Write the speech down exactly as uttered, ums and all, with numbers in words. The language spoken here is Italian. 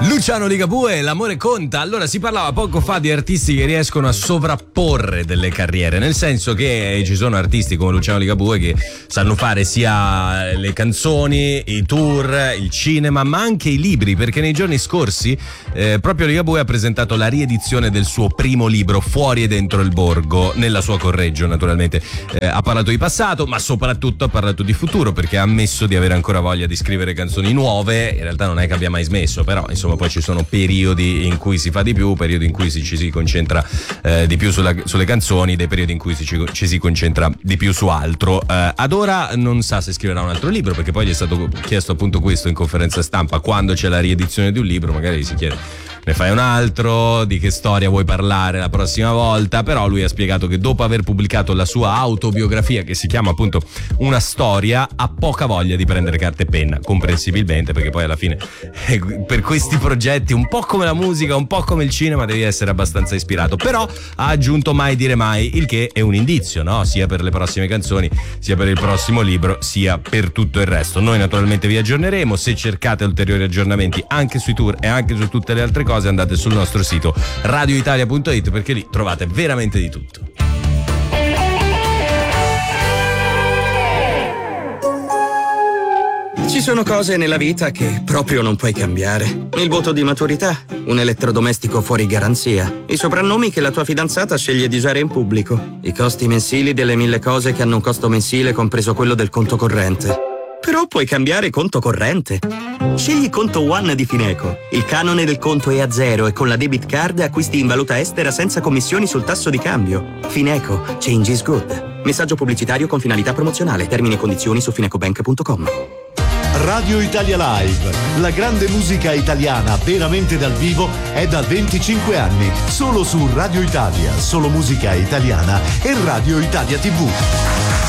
Luciano Ligabue, l'amore conta. Allora, si parlava poco fa di artisti che riescono a sovrapporre delle carriere, nel senso che ci sono artisti come Luciano Ligabue che sanno fare sia le canzoni, i tour, il cinema, ma anche i libri, perché nei giorni scorsi eh, proprio Ligabue ha presentato la riedizione del suo primo libro, Fuori e dentro il borgo, nella sua Correggio naturalmente. Eh, ha parlato di passato, ma soprattutto ha parlato di futuro, perché ha ammesso di avere ancora voglia di scrivere canzoni nuove. In realtà non è che abbia mai smesso, però insomma poi ci sono periodi in cui si fa di più, periodi in cui si, ci si concentra eh, di più sulla, sulle canzoni, dei periodi in cui si, ci, ci si concentra di più su altro. Eh, ad ora non sa se scriverà un altro libro, perché poi gli è stato chiesto appunto questo in conferenza stampa, quando c'è la riedizione di un libro magari si chiede: ne fai un altro, di che storia vuoi parlare la prossima volta? Però lui ha spiegato che dopo aver pubblicato la sua autobiografia, che si chiama appunto Una storia, ha poca voglia di prendere carta e penna, comprensibilmente, perché poi alla fine eh, per questi progetti, un po' come la musica, un po' come il cinema, devi essere abbastanza ispirato. Però ha aggiunto mai dire mai, il che è un indizio, no? Sia per le prossime canzoni, sia per il prossimo libro, sia per tutto il resto. Noi naturalmente vi aggiorneremo. Se cercate ulteriori aggiornamenti anche sui tour e anche su tutte le altre cose, andate sul nostro sito radio italia punto it, perché lì trovate veramente di tutto. Ci sono cose nella vita che proprio non puoi cambiare. Il voto di maturità, un elettrodomestico fuori garanzia, i soprannomi che la tua fidanzata sceglie di usare in pubblico, i costi mensili delle mille cose che hanno un costo mensile compreso quello del conto corrente. Però puoi cambiare conto corrente. Scegli Conto One di Fineco. Il canone del conto è a zero e con la debit card acquisti in valuta estera senza commissioni sul tasso di cambio. Fineco. Change is good. Messaggio pubblicitario con finalità promozionale. Termini e condizioni su finecobank punto com. Radio Italia Live. La grande musica italiana veramente dal vivo è da venticinque anni. Solo su Radio Italia. Solo musica italiana e Radio Italia tivù.